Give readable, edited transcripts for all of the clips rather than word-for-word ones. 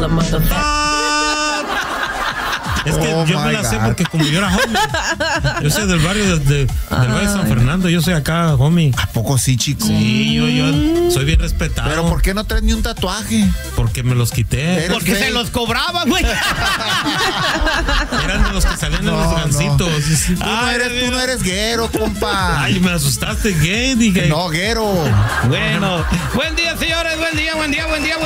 the motherfucker. Es que yo me la sé porque como yo era homie. Yo soy del barrio del barrio de San Fernando. Yo soy acá, homie. ¿A poco sí, chico? Sí, yo soy bien respetado. ¿Pero por qué no traes ni un tatuaje? Porque me los quité. Porque se los cobraba, güey. Eran de los que salían en los gancitos. Tú no eres guero, compa. Ay, me asustaste, gay, dije. No, guero. Bueno, buen día, señores, buen día. Con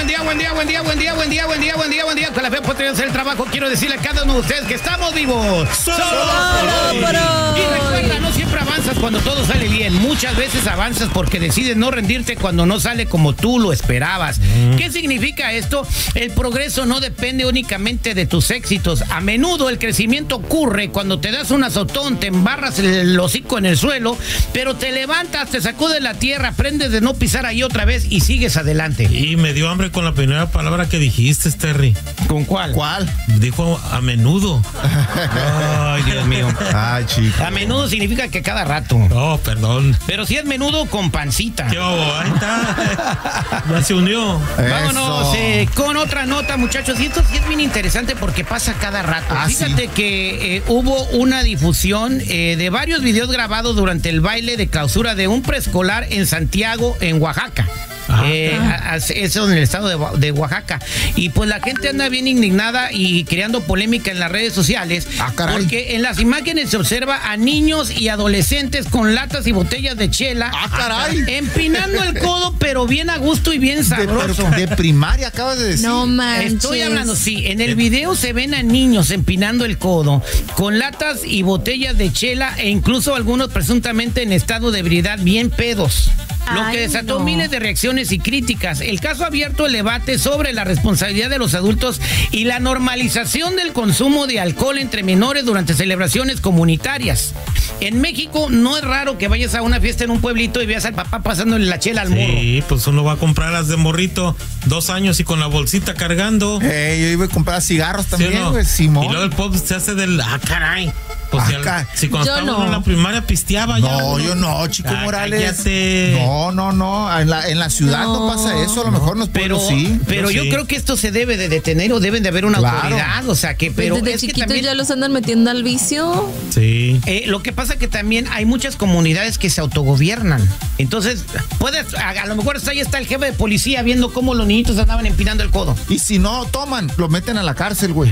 la fe podría hacer el trabajo. Quiero decirle a cada uno de ustedes que estamos vivos. Solo por hoy. Y recuerda, no siempre avanzas cuando todo sale bien. Muchas veces avanzas porque decides no rendirte cuando no sale como tú lo esperabas. ¿Qué significa esto? El progreso no depende únicamente de tus éxitos. A menudo el crecimiento ocurre cuando te das un azotón, te embarras el hocico en el suelo, pero te levantas, te sacudes la tierra, aprendes de no pisar ahí otra vez y sigues adelante. Y me dio hambre con la primera palabra que dijiste, Terry. ¿Con cuál? ¿Cuál? Dijo a menudo. Ay, Dios mío. Ay, chico. A menudo significa que cada rato. Oh, perdón. Pero si es menudo con pancita. ¿Qué hubo? Ahí está. Ya se unió. Vámonos con otra nota, muchachos. Y esto sí es bien interesante porque pasa cada rato. Fíjate que hubo una difusión de varios videos grabados durante el baile de clausura de un preescolar en Santiago, en Oaxaca. Eso en el estado de Oaxaca. Y pues la gente anda bien indignada y creando polémica en las redes sociales. Porque en las imágenes se observa a niños y adolescentes con latas y botellas de chela. Empinando el codo, pero bien a gusto y bien sabroso. De primaria acabas de decir. No manches. Estoy hablando, sí. En el video se ven a niños empinando el codo con latas y botellas de chela e incluso algunos presuntamente en estado de ebriedad, bien pedos. Lo que desató miles de reacciones y críticas. El caso ha abierto el debate sobre la responsabilidad de los adultos y la normalización del consumo de alcohol entre menores durante celebraciones comunitarias. En México no es raro que vayas a una fiesta en un pueblito y veas al papá pasándole la chela al morro. Sí, pues uno va a comprar las de morrito 2 años y con la bolsita cargando. Yo iba a comprar cigarros también, ¿Sí o no? güey, Simón. Y luego el pop se hace del caray. Pues si cuando estábamos en la primaria pisteaba ya. No, yo no, Chico Morales. Cállate. No. En la ciudad no pasa eso, a lo mejor nos pueblos sí. Pero yo creo que esto se debe de detener o deben de haber una autoridad. O sea que, pero desde es chiquitos que también, ya los andan metiendo al vicio. Sí. Lo que pasa que también hay muchas comunidades que se autogobiernan. Entonces, a lo mejor ahí está el jefe de policía viendo cómo los niñitos andaban empinando el codo. Y si no toman, lo meten a la cárcel, güey.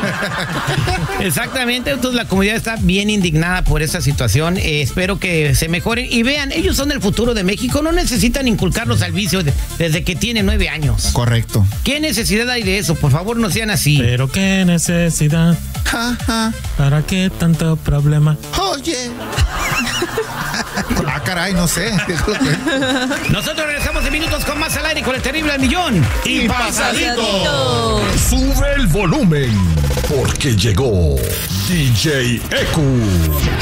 Exactamente, entonces la comunidad está bien indignada por esa situación. Espero que se mejoren y vean, ellos son el futuro de México, no necesitan inculcarlos al vicio desde que tienen 9 años. Correcto. ¿Qué necesidad hay de eso? Por favor, no sean así. Pero qué necesidad. ¿Para qué tanto problema? Oye. Caray, no sé. Nosotros regresamos en minutos con más al aire con el terrible al millón y pasadito. Sube el volumen porque llegó DJ EQ.